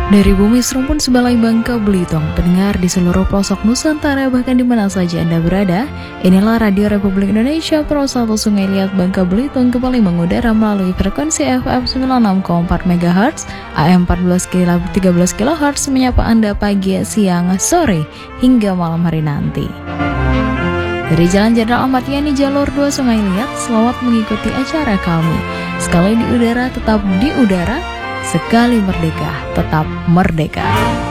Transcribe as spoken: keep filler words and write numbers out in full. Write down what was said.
Dari bumi serumpun sebalai Bangka Belitung, pendengar di seluruh pelosok Nusantara bahkan di mana saja Anda berada, inilah Radio Republik Indonesia Pro satu Sungai Liat Bangka Belitung kembali mengudara melalui frekuensi F M sembilan puluh enam koma empat megahertz, A M empat belas tiga belas kilohertz menyapa Anda pagi, siang, sore, hingga malam hari nanti. Dari Jalan Jenderal Ahmad Yani Jalur dua Sungai Liat, selamat mengikuti acara kami. Sekali di udara, tetap di udara. Sekali merdeka, tetap merdeka.